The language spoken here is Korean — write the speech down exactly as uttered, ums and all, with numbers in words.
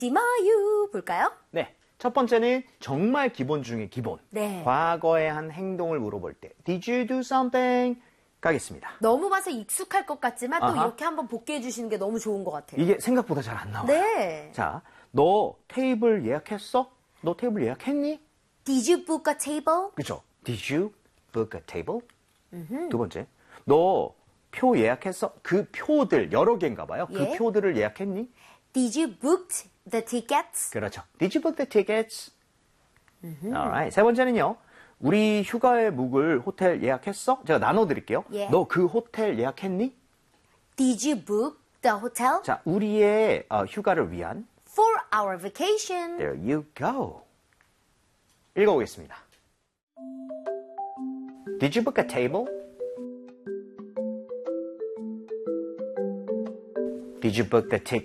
잊지 마요. 볼까요? 네. 첫 번째는 정말 기본 중에 기본. 네. 과거에 한 행동을 물어볼 때 Did you do something? 가겠습니다. 너무 봐서 익숙할 것 같지만 또 아하. 이렇게 한번 복귀해 주시는 게 너무 좋은 것 같아요. 이게 생각보다 잘 안 나와요. 네. 자, 너 테이블 예약했어? 너 테이블 예약했니? Did you book a table? 그죠? Did you book a table? 음흠. 두 번째, 너 표 예약했어? 그 표들 여러 개인가 봐요. 그 예. 표들을 예약했니? Did you book the tickets? 그렇죠. Did you book the tickets? Alright. 세 번째는요. 우리 휴가에 묵을 호텔 예약했어? 제가 나눠드릴게요. 예. 너 그 호텔 예약했니? Did you book the hotel? 자, 우리의 어, 휴가를 위한 For our vacation. There you go. 읽어보겠습니다. Did you book a table? Did you book the ticket?